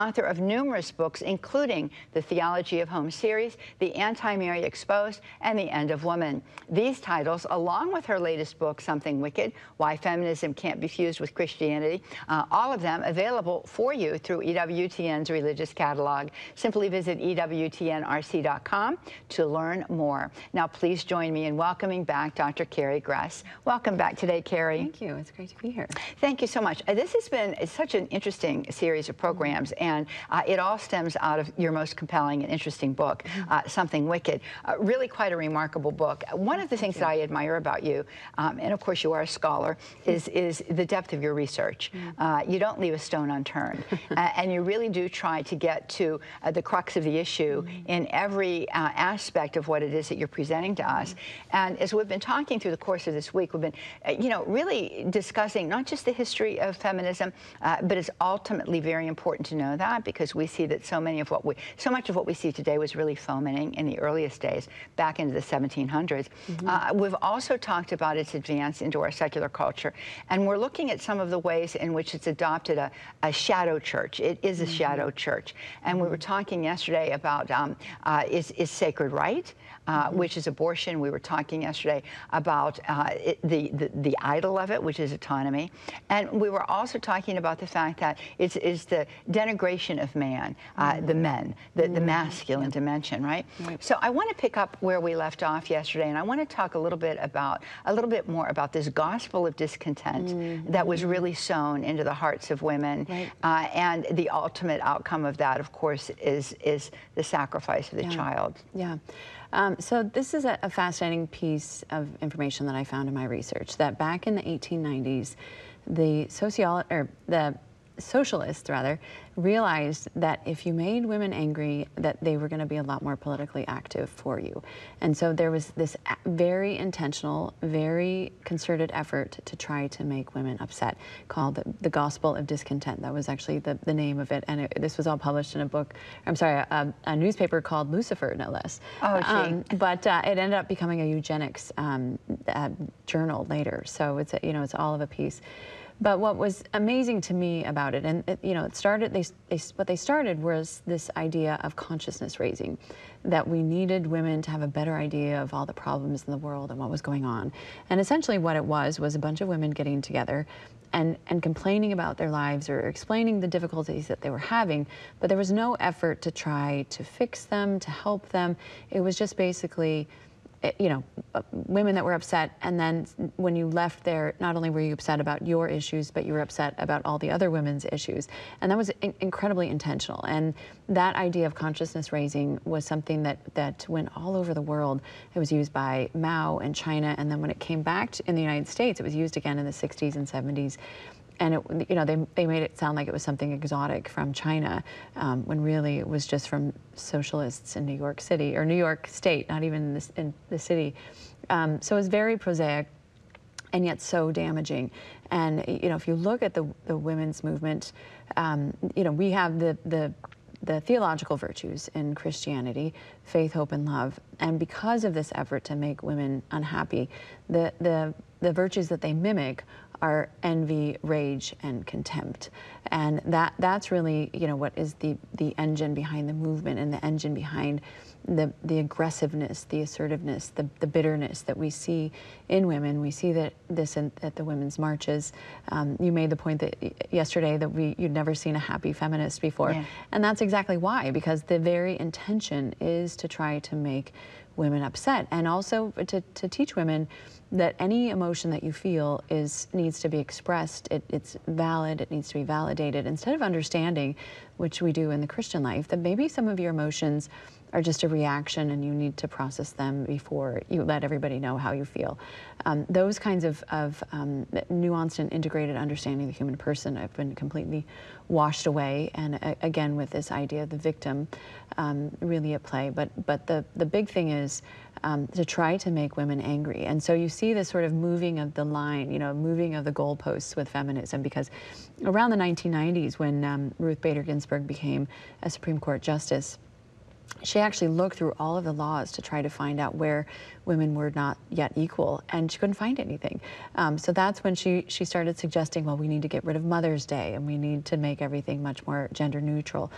Author of numerous books, including the Theology of Home series, The Anti-Mary Exposed, and The End of Woman. These titles, along with her latest book, Something Wicked, Why Feminism Can't Be Fused with Christianity, all of them available for you through EWTN's religious catalog. Simply visit EWTNRC.com to learn more. Now, please join me in welcoming back Dr. Carrie Gress. Welcome back today, Carrie. Thank you. It's great to be here. Thank you so much. This has been such an interesting series of programs, and it all stems out of your most compelling and interesting book, Something Wicked. Really quite a remarkable book. One of the things that I admire about you, and of course you are a scholar, is the depth of your research. You don't leave a stone unturned, and you really do try to get to the crux of the issue in every aspect of what it is that you're presenting to us. And as we've been talking through the course of this week, we've been, really discussing not just the history of feminism, but it's ultimately very important to know that, because we see that so much of what we see today was really fomenting in the earliest days, back into the 1700s. We've also talked about its advance into our secular culture, and we're looking at some of the ways in which it's adopted a shadow church. It is a shadow church, and we were talking yesterday about is sacred right, which is abortion. We were talking yesterday about the idol of it, which is autonomy, and we were also talking about the fact that it's the denigration of man, the men, the masculine dimension, right? So I want to pick up where we left off yesterday, and I want to talk a little bit more about this gospel of discontent that was really sown into the hearts of women, and the ultimate outcome of that, of course, is the sacrifice of the child. So this is a fascinating piece of information that I found in my research, that back in the 1890s, the socialists realized that if you made women angry, that they were going to be a lot more politically active for you. And so there was this very intentional, very concerted effort to try to make women upset, called the Gospel of Discontent. That was actually the name of it. And this was all published in a book, I'm sorry, a newspaper called Lucifer, no less. But it ended up becoming a eugenics journal later. So it's it's all of a piece. But what was amazing to me about it, and it started, what they started was this idea of consciousness raising, that we needed women to have a better idea of all the problems in the world and what was going on. And essentially what it was a bunch of women getting together and complaining about their lives or explaining the difficulties that they were having, but there was no effort to try to fix them, to help them. It was just basically women that were upset, and then when you left there, not only were you upset about your issues, but you were upset about all the other women's issues. And that was incredibly intentional. And that idea of consciousness raising was something that went all over the world. It was used by Mao in China, and then when it came back in the United States, it was used again in the 60s and 70s. And they made it sound like it was something exotic from China, when really it was just from socialists in New York City, or New York State, not even in the city. So it was very prosaic, and yet so damaging. And if you look at the women's movement, we have the theological virtues in Christianity, faith, hope, and love. And because of this effort to make women unhappy, the virtues that they mimic are envy, rage, and contempt. And that's really, what is the engine behind the movement, and the engine behind the aggressiveness, the assertiveness, the bitterness that we see in women. We see that at the women's marches. You made the point that yesterday that you'd never seen a happy feminist before. And that's exactly why, because the very intention is to try to make women upset, and also to teach women that any emotion that you feel needs to be expressed. It's valid, it needs to be validated, instead of understanding, which we do in the Christian life, that maybe some of your emotions are just a reaction and you need to process them before you let everybody know how you feel. Those kinds of nuanced and integrated understanding of the human person have been completely washed away, and again with this idea of the victim really at play. But the big thing is to try to make women angry. And so you see this sort of moving of the line, moving of the goalposts with feminism, because around the 1990s, when Ruth Bader Ginsburg became a Supreme Court justice, she actually looked through all of the laws to try to find out where women were not yet equal, and she couldn't find anything. So that's when she started suggesting, well, we need to get rid of Mother's Day, and we need to make everything much more gender neutral.